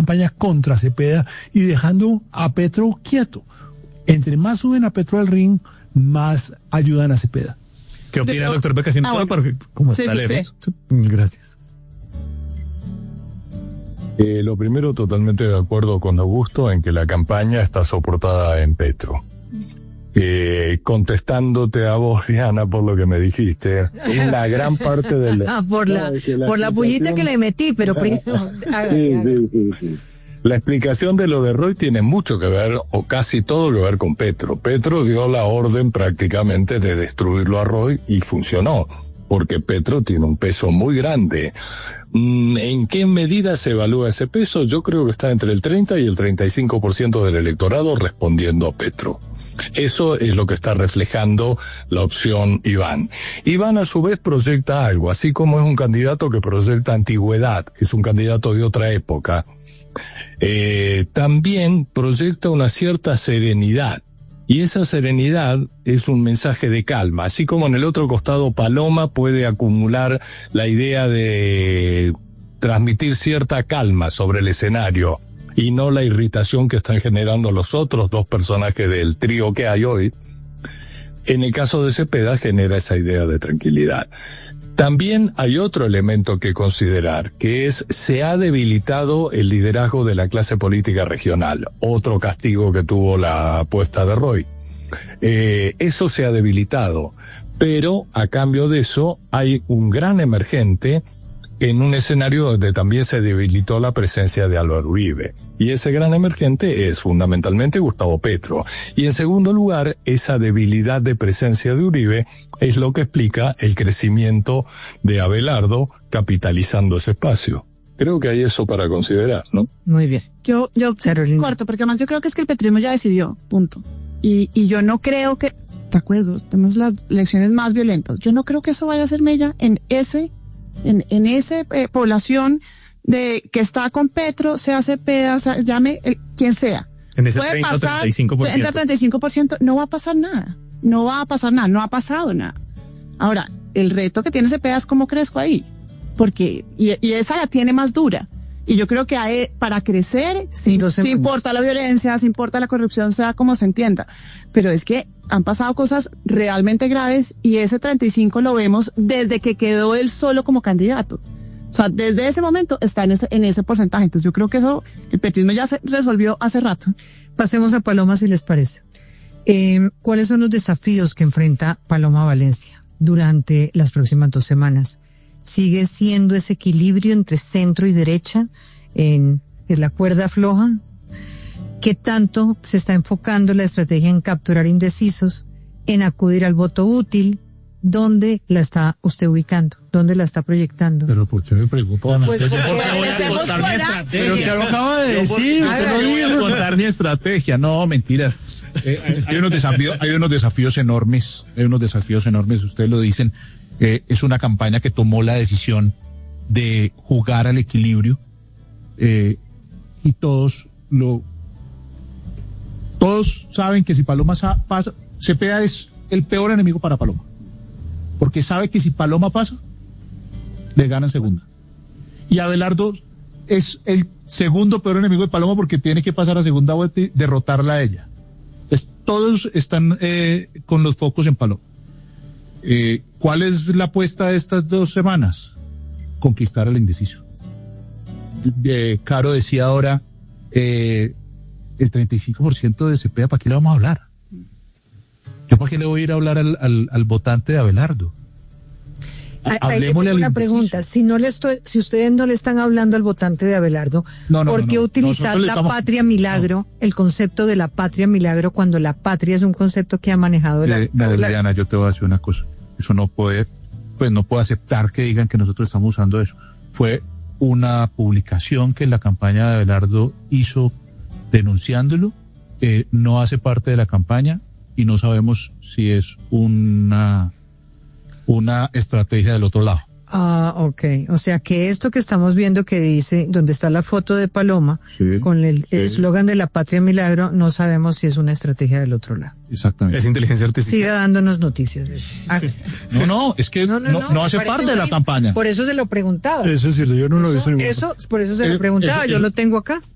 campaña contra Cepeda y dejando a Petro quieto. Entre más suben a Petro al ring, más ayudan a Cepeda. ¿Qué opina, doctor Becasino? ¿Cómo está lejos? Sí. Gracias. Lo primero, totalmente de acuerdo con Augusto en que la campaña está soportada en Petro. Contestándote a vos, Diana, por lo que me dijiste, en la gran parte del... por la pullita que le metí, pero primero... Sí. La explicación de lo de Roy tiene mucho que ver, o casi todo que ver con Petro. Petro dio la orden prácticamente de destruirlo a Roy y funcionó, porque Petro tiene un peso muy grande. ¿En qué medida se evalúa ese peso? Yo creo que está entre el 30 y el 35% del electorado respondiendo a Petro. Eso es lo que está reflejando la opción Iván. Iván a su vez proyecta algo, así como es un candidato que proyecta antigüedad, es un candidato de otra época. También proyecta una cierta serenidad. Y esa serenidad es un mensaje de calma, así como en el otro costado Paloma puede acumular la idea de transmitir cierta calma sobre el escenario y no la irritación que están generando los otros dos personajes del trío que hay hoy. En el caso de Cepeda genera esa idea de tranquilidad. También hay otro elemento que considerar, que es se ha debilitado el liderazgo de la clase política regional, otro castigo que tuvo la apuesta de Roy. Eso se ha debilitado, pero a cambio de eso hay un gran emergente en un escenario donde también se debilitó la presencia de Álvaro Uribe. Y ese gran emergente es fundamentalmente Gustavo Petro. Y en segundo lugar, esa debilidad de presencia de Uribe es lo que explica el crecimiento de Abelardo capitalizando ese espacio. Creo que hay eso para considerar, ¿no? Muy bien. Yo corto, porque además yo creo que es que el petrismo ya decidió, punto. Y yo no creo que, de acuerdo, tenemos las elecciones más violentas. Yo no creo que eso vaya a ser mella en esa población de que está con Petro, sea Cepeda, llame quien sea. En ese puede 30 o pasar, 35%. Entre 35% no va a pasar nada. No ha pasado nada. Ahora, el reto que tiene Cepeda es cómo crezco ahí. Porque, y esa la tiene más dura. Y yo creo que para crecer, sí importa la violencia, sí importa la corrupción, sea como se entienda. Pero es que han pasado cosas realmente graves y ese 35 lo vemos desde que quedó él solo como candidato. O sea, desde ese momento está en ese porcentaje. Entonces yo creo que eso, el petrismo ya se resolvió hace rato. Pasemos a Paloma, si les parece. ¿Cuáles son los desafíos que enfrenta Paloma Valencia durante las próximas 2 semanas? ¿Sigue siendo ese equilibrio entre centro y derecha en la cuerda floja? ¿Qué tanto se está enfocando la estrategia en capturar indecisos, en acudir al voto útil? ¿Dónde la está usted ubicando? ¿Dónde la está proyectando? Pero ¿por qué me preocupan? Pues porque voy a contar mi estrategia. Pero que lo acaba de decir. Usted no voy a contar mi estrategia. No, mentira. Hay unos desafíos enormes. Ustedes lo dicen. Es una campaña que tomó la decisión de jugar al equilibrio. Y todos saben que si Paloma pasa, Cepeda es el peor enemigo para Paloma. Porque sabe que si Paloma pasa, le gana en segunda. Y Abelardo es el segundo peor enemigo de Paloma porque tiene que pasar a segunda vuelta y derrotarla a ella. Entonces, todos están con los focos en Paloma. ¿Cuál es la apuesta de estas 2 semanas? Conquistar al indeciso. Caro decía ahora, el 35% de Cepeda, ¿para qué le vamos a hablar? ¿Yo para qué le voy a ir a hablar al votante de Abelardo? Hablemosle una pregunta, si ustedes no le están hablando al votante de Abelardo, ¿por qué utilizar la patria milagro, el concepto de la patria milagro, cuando la patria es un concepto que ha manejado Diana, yo te voy a decir una cosa, eso no puedo aceptar que digan que nosotros estamos usando eso. Fue una publicación que la campaña de Abelardo hizo denunciándolo, no hace parte de la campaña y no sabemos si es una estrategia del otro lado. Ah, okay. O sea que esto que estamos viendo que dice, donde está la foto de Paloma, sí, con el eslogan de la patria milagro, no sabemos si es una estrategia del otro lado. Exactamente. Es inteligencia artificial. Siga dándonos noticias de eso. Sí. Es que no hace parte de la campaña. Por eso se lo preguntaba. Eso es cierto, yo no lo he visto. Por eso se lo preguntaba, yo lo tengo acá.